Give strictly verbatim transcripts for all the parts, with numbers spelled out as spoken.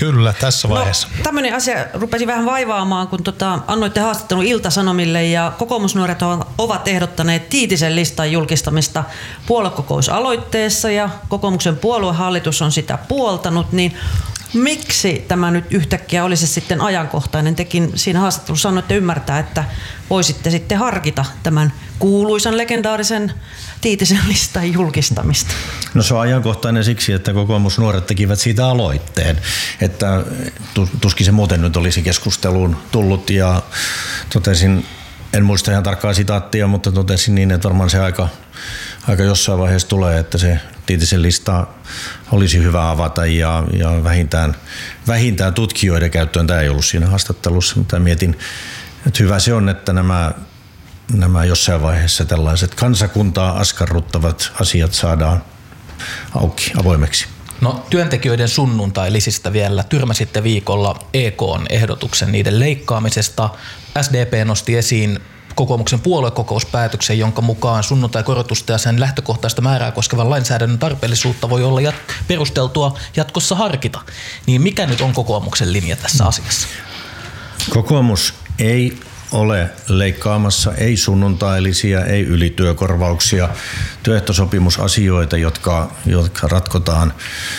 Kyllä, tässä vaiheessa. No, tämmöinen asia rupesi vähän vaivaamaan, kun tota, annoitte haastattelun Ilta-Sanomille ja kokoomusnuoret ovat ehdottaneet Tiitisen listan julkistamista puoluekokousaloitteessa ja kokoomuksen puoluehallitus on sitä puoltanut, niin miksi tämä nyt yhtäkkiä olisi sitten ajankohtainen? Tekin siinä haastattelussa annoitte ymmärtää, että voisitte sitten harkita tämän kuuluisan legendaarisen Tiitisen listan julkistamista. No se on ajankohtainen siksi, että kokoomusnuoret tekivät siitä aloitteen, että tuskin se muuten nyt olisi keskusteluun tullut ja totesin, en muista ihan tarkkaa sitaattia, mutta totesin niin, että varmaan se aika, aika jossain vaiheessa tulee, että se Tiitisen lista olisi hyvä avata ja, ja vähintään, vähintään tutkijoiden käyttöön. Tämä ei ollut siinä haastattelussa, mutta mietin, että hyvä se on, että nämä, nämä jossain vaiheessa tällaiset kansakuntaa askarruttavat asiat saadaan auki, avoimeksi. No työntekijöiden sunnuntailisistä vielä. Tyrmäsitte viikolla E K:n ehdotuksen niiden leikkaamisesta. S D P nosti esiin kokoomuksen puoluekokouspäätöksen, jonka mukaan sunnuntai-korotusta ja sen lähtökohtaista määrää koskevan lainsäädännön tarpeellisuutta voi olla jat- perusteltua jatkossa harkita. Niin mikä nyt on kokoomuksen linja tässä asiassa? Kokoomus ei ole leikkaamassa ei sunnuntailisiä, ei ylityökorvauksia, työehtosopimusasioita, jotka, jotka ratkotaan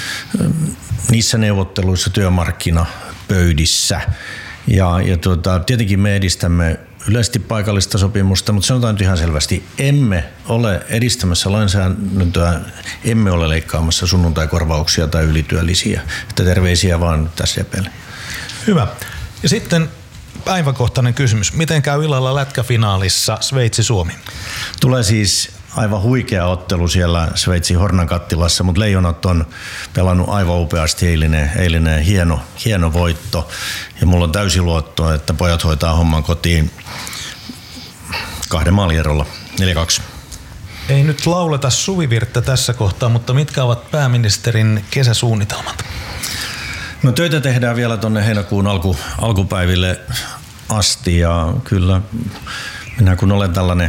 niissä neuvotteluissa työmarkkinapöydissä. Ja, ja tuota, tietenkin me edistämme yleisesti paikallista sopimusta, mutta sanotaan nyt ihan selvästi, emme ole edistämässä lainsäädäntöä, emme ole leikkaamassa sunnuntaikorvauksia tai ylityölisiä. Että terveisiä vaan S D P:lle. Hyvä. Ja sitten päiväkohtainen kysymys. Miten käy illalla lätkäfinaalissa Sveitsi-Suomi? Tulee siis aivan huikea ottelu siellä Sveitsin Hornan kattilassa, mutta Leijonat on pelannut aivan upeasti eilinen, eilinen hieno, hieno voitto. Ja mulla on täysi luotto, että pojat hoitaa homman kotiin kahden maalierolla, neljä kaksi. Ei nyt lauleta suvivirttä tässä kohtaa, mutta mitkä ovat pääministerin kesäsuunnitelmat? No töitä tehdään vielä tuonne heinäkuun alku, alkupäiville asti ja kyllä minä kun olen tällainen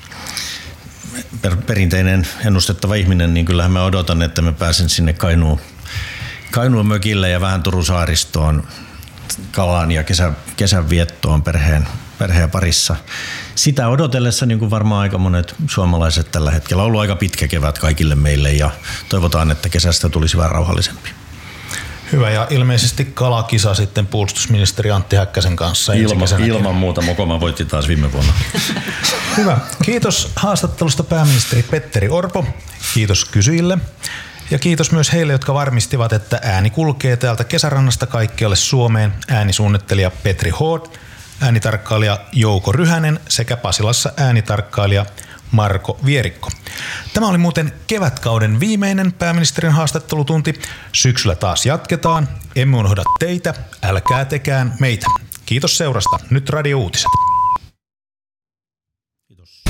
per, perinteinen ennustettava ihminen, niin kyllähän mä odotan, että mä pääsen sinne Kainuun, Kainuun mökille ja vähän Turun saaristoon kalaan ja kesä, kesän viettoon perheen, perheen parissa. Sitä odotellessa, niin kuin varmaan aika monet suomalaiset tällä hetkellä, on ollut aika pitkä kevät kaikille meille ja toivotaan, että kesästä tulisi vähän rauhallisempi. Hyvä, ja ilmeisesti kalakisa sitten puolustusministeri Antti Häkkäsen kanssa. Ilma, ilman muuta, Mokoma voitti taas viime vuonna. Hyvä. Kiitos haastattelusta pääministeri Petteri Orpo. Kiitos kysyjille. Ja kiitos myös heille, jotka varmistivat, että ääni kulkee täältä Kesärannasta kaikkialle Suomeen. Äänisuunnittelija Petri Hood, äänitarkkailija Jouko Ryhänen sekä Pasilassa äänitarkkailija Marko Vierikko. Tämä oli muuten kevätkauden viimeinen pääministerin haastattelutunti. Syksyllä taas jatketaan. Emme unohda teitä, älkää tekään meitä. Kiitos seurasta. Nyt Radio Uutiset. Kiitos.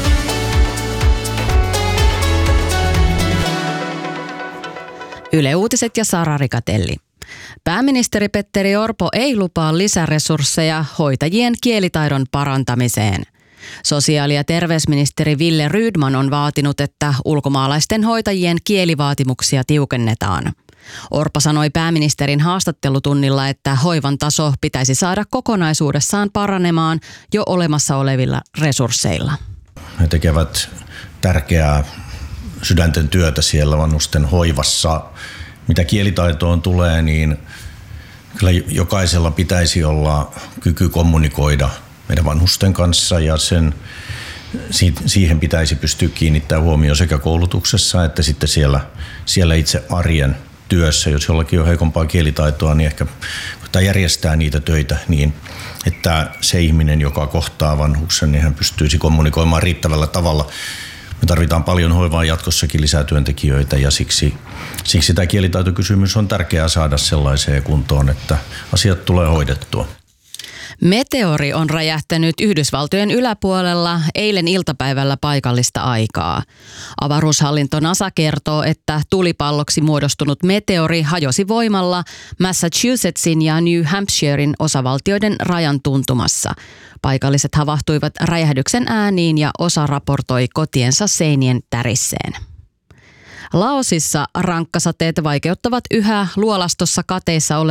Yle Uutiset ja Sara Rikatelli. Pääministeri Petteri Orpo ei lupaa lisäresursseja hoitajien kielitaidon parantamiseen. Sosiaali- ja terveysministeri Wille Rydman on vaatinut, että ulkomaalaisten hoitajien kielivaatimuksia tiukennetaan. Orpo sanoi pääministerin haastattelutunnilla, että hoivan taso pitäisi saada kokonaisuudessaan paranemaan jo olemassa olevilla resursseilla. He tekevät tärkeää sydänten työtä siellä vanhusten hoivassa. Mitä kielitaitoon tulee, niin kyllä jokaisella pitäisi olla kyky kommunikoida meidän vanhusten kanssa ja sen, siihen pitäisi pystyä kiinnittämään huomioon sekä koulutuksessa että sitten siellä, siellä itse arjen työssä. Jos jollakin on heikompaa kielitaitoa, niin ehkä tai järjestää niitä töitä niin, että se ihminen, joka kohtaa vanhuksen, niin hän pystyisi kommunikoimaan riittävällä tavalla. Me tarvitaan paljon hoivaa jatkossakin lisää työntekijöitä ja siksi, siksi tämä kielitaitokysymys on tärkeää saada sellaiseen kuntoon, että asiat tulee hoidettua. Meteori on räjähtänyt Yhdysvaltojen yläpuolella eilen iltapäivällä paikallista aikaa. Avaruushallinto NASA kertoo, että tulipalloksi muodostunut meteori hajosi voimalla Massachusettsin ja New Hampshiren osavaltioiden rajan tuntumassa. Paikalliset havahtuivat räjähdyksen ääniin ja osa raportoi kotiensa seinien tärisseen. Laosissa rankkasateet vaikeuttavat yhä luolastossa kateissa ole